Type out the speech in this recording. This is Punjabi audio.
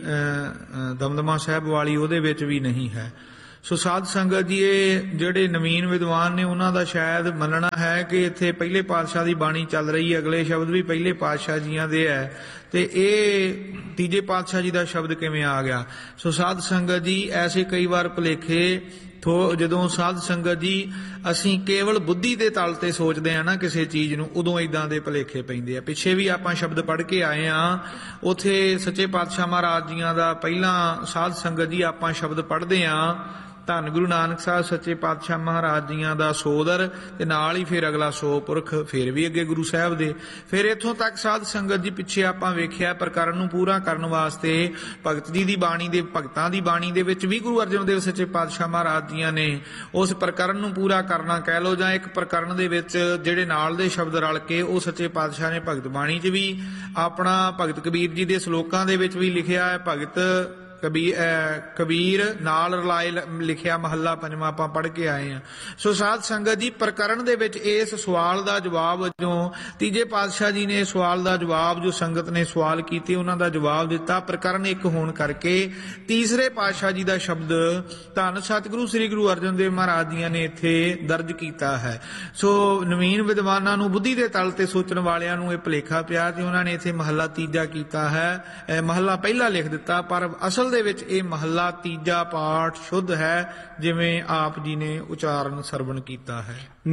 ਦਮਦਮਾ ਸਾਹਿਬ ਵਾਲੀ ਉਹਦੇ ਵਿੱਚ ਵੀ ਨਹੀਂ ਹੈ। ਸੋ ਸਾਧ ਸੰਗਤ ਜੀ, ਇਹ ਜਿਹੜੇ ਨਵੀਨ ਵਿਦਵਾਨ ਨੇ ਉਹਨਾਂ ਦਾ ਸ਼ਾਇਦ ਮੰਨਣਾ ਹੈ ਕਿ ਇੱਥੇ ਪਹਿਲੇ ਪਾਤਸ਼ਾਹ ਦੀ ਬਾਣੀ ਚੱਲ ਰਹੀ ਹੈ, ਅਗਲੇ ਸ਼ਬਦ ਵੀ ਪਹਿਲੇ ਪਾਤਸ਼ਾਹ ਜੀਆਂ ਦੇ ਹੈ, ਤੇ ਇਹ ਤੀਜੇ ਪਾਤਸ਼ਾਹ ਜੀ ਦਾ ਸ਼ਬਦ ਕਿਵੇਂ ਆ ਗਿਆ। ਸੋ ਸਾਧ ਸੰਗਤ ਜੀ, ਐਸੇ ਕਈ ਵਾਰ ਭੁਲੇਖੇ ਜਦੋਂ ਸਾਧ ਸੰਗਤ ਜੀ ਅਸੀਂ ਕੇਵਲ ਬੁੱਧੀ ਦੇ ਤਲ ਤੇ ਸੋਚਦੇ ਹਾਂ ਨਾ ਕਿਸੇ ਚੀਜ਼ ਨੂੰ, ਉਦੋਂ ਇਦਾਂ ਦੇ ਭੁਲੇਖੇ ਪੈਂਦੇ ਆ। ਪਿੱਛੇ ਵੀ ਆਪਾਂ ਸ਼ਬਦ ਪੜ੍ਹ ਕੇ ਆਏ ਹਾਂ, ਉੱਥੇ ਸੱਚੇ ਪਾਤਸ਼ਾਹ ਮਹਾਰਾਜ ਜੀਆਂ ਦਾ ਪਹਿਲਾਂ ਸਾਧ ਸੰਗਤ ਜੀ ਆਪਾਂ ਸ਼ਬਦ ਪੜ੍ਹਦੇ ਹਾਂ, ਧੰਨ ਗੁਰੂ ਨਾਨਕ ਸਾਹਿਬ ਸੱਚੇ ਪਾਤਸ਼ਾਹ ਮਹਾਰਾਜ ਜੀਆਂ ਦਾ ਸੋਦਰ, ਤੇ ਨਾਲ ਹੀ ਫਿਰ ਅਗਲਾ ਸੋ ਪੁਰਖ, ਫਿਰ ਵੀ ਅੱਗੇ ਗੁਰੂ ਸਾਹਿਬ ਦੇ। ਫਿਰ ਇੱਥੋਂ ਤੱਕ ਸਾਧ ਸੰਗਤ ਜੀ ਪਿੱਛੇ ਆਪਾਂ ਵੇਖਿਆ ਪ੍ਰਕਰਨ ਨੂੰ ਪੂਰਾ ਕਰਨ ਵਾਸਤੇ ਭਗਤ ਜੀ ਦੀ ਬਾਣੀ ਦੇ, ਭਗਤਾਂ ਦੀ ਬਾਣੀ ਦੇ ਵਿੱਚ ਵੀ ਗੁਰੂ ਅਰਜਨ ਦੇਵ ਸੱਚੇ ਪਾਤਸ਼ਾਹ ਮਹਾਰਾਜ ਜੀਆਂ ਨੇ ਉਸ ਪ੍ਰਕਰਨ ਨੂੰ ਪੂਰਾ ਕਰਨਾ ਕਹਿ ਲਓ, ਜਾਂ ਇੱਕ ਪ੍ਰਕਰਨ ਦੇ ਵਿੱਚ ਜਿਹੜੇ ਨਾਲ ਦੇ ਸ਼ਬਦ ਰਲ ਕੇ ਉਹ ਸੱਚੇ ਪਾਤਸ਼ਾਹ ਨੇ ਭਗਤ ਬਾਣੀ 'ਚ ਵੀ ਆਪਣਾ, ਭਗਤ ਕਬੀਰ ਜੀ ਦੇ ਸ਼ਲੋਕਾਂ ਦੇ ਵਿੱਚ ਵੀ ਲਿਖਿਆ ਹੈ। ਭਗਤ ਕਬੀਰ ਨਾਲ ਰਲਾਏ ਲਿਖਿਆ ਮਹੱਲਾ ਪੰਜਵਾਂ ਆਪਾਂ ਪੜ੍ਹ ਕੇ ਆਏ ਹਾਂ। ਸੋ ਸਾਧ ਸੰਗਤ ਜੀ, ਪ੍ਰਕਰਨ ਦੇ ਵਿੱਚ ਇਸ ਸਵਾਲ ਦਾ ਜਵਾਬ ਵਜੋਂ ਤੀਜੇ ਪਾਤਸ਼ਾਹ ਜੀ ਨੇ ਸਵਾਲ ਦਾ ਜਵਾਬ, ਜੋ ਸੰਗਤ ਨੇ ਸਵਾਲ ਕੀਤੇ ਉਹਨਾਂ ਦਾ ਜਵਾਬ ਦਿੱਤਾ। ਪ੍ਰਕਰਨ ਇੱਕ ਹੋਣ ਕਰਕੇ ਤੀਸਰੇ ਪਾਤਸ਼ਾਹ ਜੀ ਦਾ ਸ਼ਬਦ ਧੰਨ ਸਤਿਗੁਰੂ ਸ੍ਰੀ ਗੁਰੂ ਅਰਜਨ ਦੇਵ ਮਹਾਰਾਜ ਜੀਆਂ ਨੇ ਇੱਥੇ ਦਰਜ ਕੀਤਾ ਹੈ। ਸੋ ਨਵੀਨ ਵਿਦਵਾਨਾਂ ਨੂੰ, ਬੁੱਧੀ ਦੇ ਤਲ ਤੇ ਸੋਚਣ ਵਾਲਿਆਂ ਨੂੰ ਇਹ ਭੁਲੇਖਾ ਪਿਆ ਤੇ ਉਹਨਾਂ ਨੇ ਇੱਥੇ ਮਹੱਲਾ ਤੀਜਾ ਕੀਤਾ ਹੈ, ਮਹੱਲਾ ਪਹਿਲਾ ਲਿਖ ਦਿੱਤਾ, ਪਰ ਅਸਲ ਦੇ ਵਿੱਚ ਇਹ ਮਹੱਲਾ ਤੀਜਾ ਪਾਠ ਸ਼ੁੱਧ ਹੈ, ਜਿਵੇਂ ਆਪ ਜੀ ਨੇ ਉਚਾਰਨ ਸਰਵਣ ਕੀਤਾ ਹੈ।